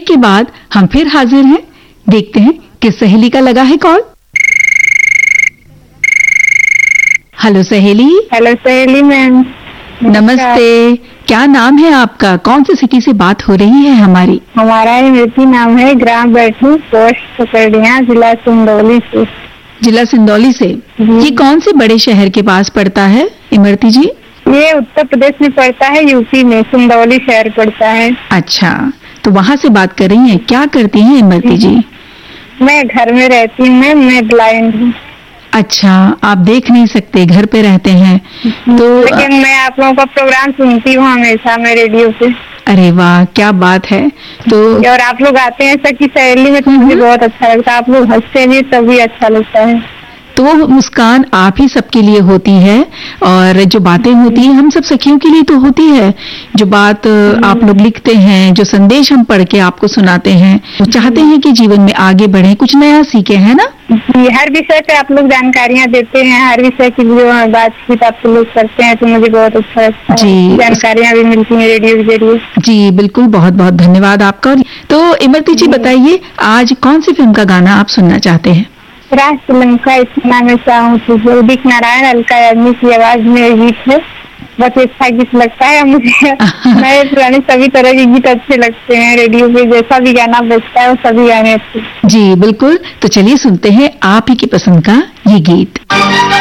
Break के बाद हम फिर हाजिर हैं। देखते हैं किस सहेली का लगा है कॉल। हेलो सहेली। हेलो सहेली मैम। नमस्ते, क्या नाम है आपका? कौन सी सिटी से बात हो रही है हमारी? हमारा इमरती नाम है, ग्राम बैठू, पोस्ट सकरडिया, जिला सिंदौली से। जिला सिंदौली से। ये कौन से बड़े शहर के पास पड़ता है इमरती जी? ये उत्तर प्रदेश में पड़ता है, यूपी में सिंदौली शहर पड़ता है। अच्छा, तो वहाँ से बात कर रही हैं। क्या करती हैं इमरती जी? मैं घर में रहती हूँ मैम, मैं ब्लाइंड हूँ। अच्छा, आप देख नहीं सकते, घर पे रहते हैं तो। लेकिन मैं आप लोगों का प्रोग्राम सुनती हूँ हमेशा, मैं रेडियो पे। अरे वाह, क्या बात है। तो और आप लोग आते हैं सखी सहेली में तो मुझे बहुत अच्छा लगता है। आप लोग हंसते भी तभी अच्छा लगता है। तो वो मुस्कान आप ही सबके लिए होती है, और जो बातें होती हैं हम सब सखियों के लिए तो होती है। जो बात आप लोग लिखते हैं, जो संदेश हम पढ़ के आपको सुनाते हैं, वो चाहते हैं कि जीवन में आगे बढ़े, कुछ नया सीखे, है ना? जी, हर विषय पे आप लोग जानकारियाँ देते हैं, हर विषय की जो बातचीत आप लोग करते हैं तो मुझे बहुत अच्छा लगता है। जी, जानकारियाँ भी मिलती हैं रेडियो के जरिए। जी बिल्कुल, बहुत बहुत धन्यवाद आपका। तो इमरती जी बताइए, आज कौन सी फिल्म का गाना आप सुनना चाहते हैं? राष्ट्र लंका इतना मैं चाहूँ तो उदित नारायण, अलका याग्निक की आवाज में गीत है। बहुत अच्छा गीत लगता है मुझे। नए पुराने सभी तरह के गीत अच्छे लगते हैं। रेडियो पे जैसा भी गाना बजता है वो सभी गाने अच्छे। जी बिल्कुल, तो चलिए सुनते हैं आप ही की पसंद का ये गीत।